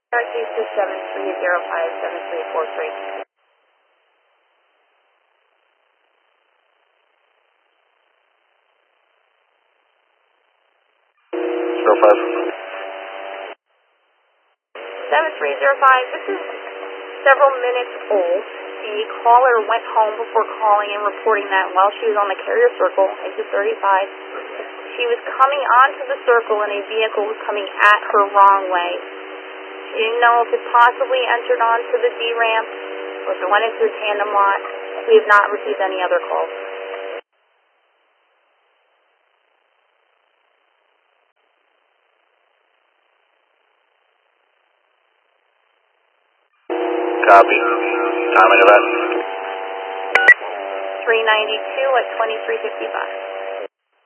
RQ 273057343. Zero 05. 7305, this is several minutes old. A caller went home before calling and reporting that while she was on the carrier circle, exit 35, she was coming onto the circle and a vehicle was coming at her wrong way. She didn't know if it possibly entered onto the D ramp or if it went into the tandem lot. We have not received any other calls. Copy. Timing event. 392 at 2355.